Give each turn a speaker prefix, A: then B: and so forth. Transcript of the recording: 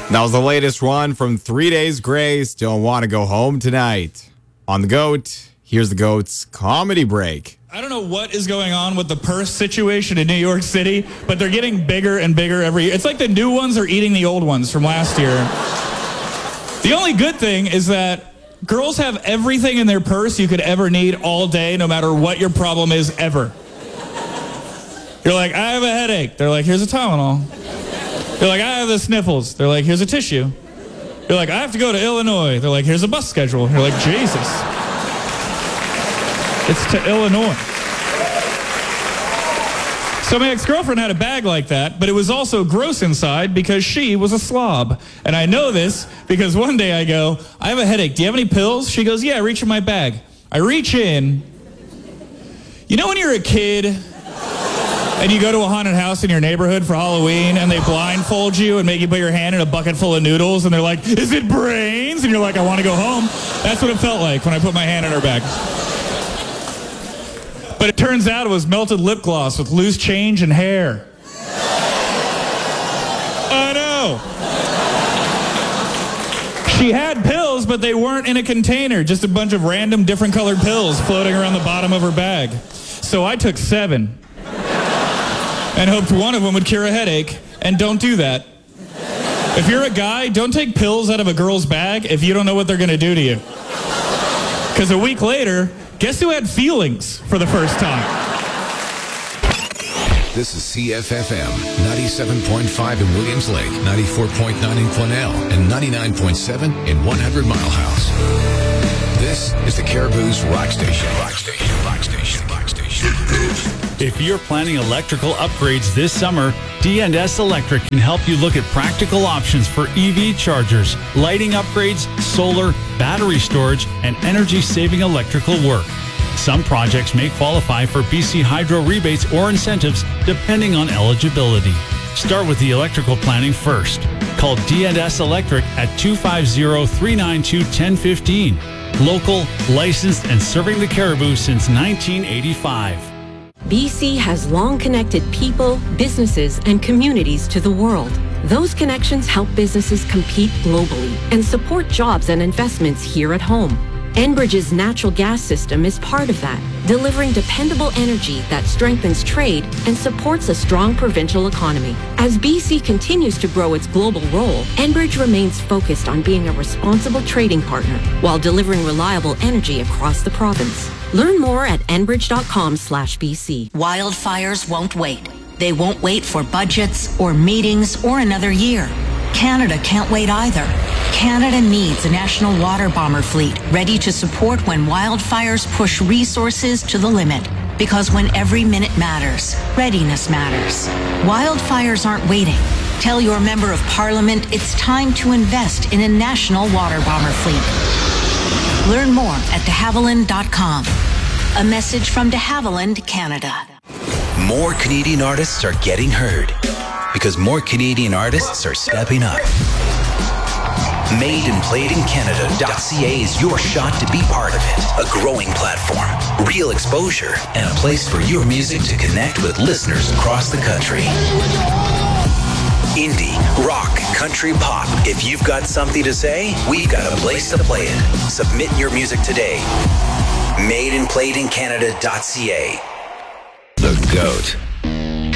A: That was the latest one from 3 Days Grace. Don't want to go home tonight. On the GOAT, here's the GOAT's comedy break.
B: I don't know what is going on with the purse situation in New York City, but they're getting bigger and bigger every year. It's like the new ones are eating the old ones from last year. The only good thing is that girls have everything in their purse you could ever need all day, no matter what your problem is ever. You're like, I have a headache. They're like, here's a Tylenol. You're like, I have the sniffles. They're like, here's a tissue. You're like, I have to go to Illinois. They're like, here's a bus schedule. You're like, Jesus. It's to Illinois. So my ex-girlfriend had a bag like that, but it was also gross inside because she was a slob. And I know this because one day I go, I have a headache. Do you have any pills? She goes, yeah, reach in my bag. I reach in. You know when you're a kid and you go to a haunted house in your neighborhood for Halloween and they blindfold you and make you put your hand in a bucket full of noodles and they're like, is it brains? And you're like, I want to go home. That's what it felt like when I put my hand in her bag. But it turns out it was melted lip gloss with loose change and hair. I know. She had pills, but they weren't in a container. Just a bunch of random different colored pills floating around the bottom of her bag. So I took 7. And hoped one of them would cure a headache. And don't do that. If you're a guy, don't take pills out of a girl's bag if you don't know what they're going to do to you. Because a week later, guess who had feelings for the first time?
C: This is CFFM 97.5 in Williams Lake, 94.9 in Quesnel, and 99.7 in 100 Mile House. This is the Caribou's Rock Station. Rock Station. Rock Station. Rock Station.
D: If you're planning electrical upgrades this summer, D&S Electric can help you look at practical options for EV chargers, lighting upgrades, solar, battery storage, and energy-saving electrical work. Some projects may qualify for BC Hydro rebates or incentives depending on eligibility. Start with the electrical planning first. Call D&S Electric at 250-392-1015. Local, licensed, and serving the Caribou since 1985.
E: BC has long connected people, businesses, and communities to the world. Those connections help businesses compete globally and support jobs and investments here at home. Enbridge's natural gas system is part of that, delivering dependable energy that strengthens trade and supports a strong provincial economy. As BC continues to grow its global role, Enbridge remains focused on being a responsible trading partner while delivering reliable energy across the province. Learn more at enbridge.com/BC.
F: Wildfires won't wait. They won't wait for budgets or meetings or another year. Canada can't wait either. Canada needs a national water bomber fleet ready to support when wildfires push resources to the limit. Because when every minute matters, readiness matters. Wildfires aren't waiting. Tell your member of parliament it's time to invest in a national water bomber fleet. Learn more at de Havilland.com. A message from de Havilland, Canada.
G: More Canadian artists are getting heard because more Canadian artists are stepping up. MadeandPlayedInCanada.ca is your shot to be part of it. A growing platform, real exposure, and a place for your music to connect with listeners across the country. Indie, rock, country, pop. If you've got something to say, we've got a place to play it. Submit your music today. MadeandPlayedInCanada.ca.
C: The GOAT.